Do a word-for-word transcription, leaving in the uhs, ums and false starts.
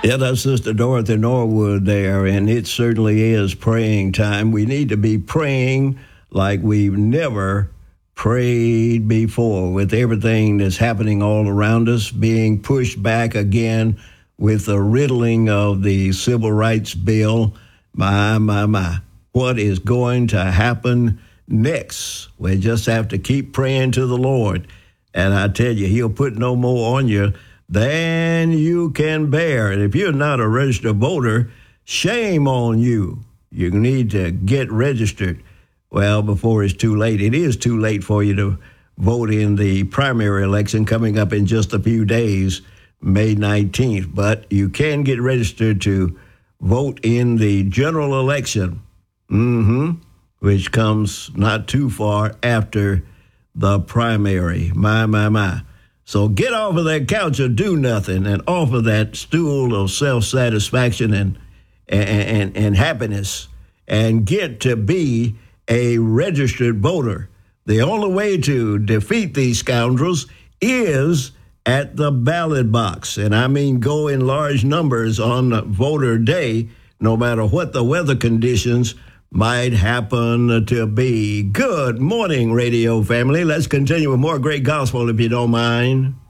Yeah, that's Sister Dorothy Norwood there, and it certainly is praying time. We need to be praying like we've never prayed before, with everything that's happening all around us, being pushed back again with the riddling of the Civil Rights Bill. My, my, my. What is going to happen next? We just have to keep praying to the Lord. And I tell you, he'll put no more on you than you can bear. And if you're not a registered voter, shame on you. You need to get registered, well, before it's too late. It is too late for you to vote in the primary election coming up in just a few days, May nineteenth. But you can get registered to vote in the general election, mm-hmm, which comes not too far after the primary. My, my, my. So get off of that couch or do nothing, and off of that stool of self-satisfaction and, and, and, and happiness, and get to be a registered voter. The only way to defeat these scoundrels is at the ballot box. And I mean go in large numbers on voter day, no matter what the weather conditions might happen to be. Good morning, radio family. Let's continue with more great gospel, if you don't mind.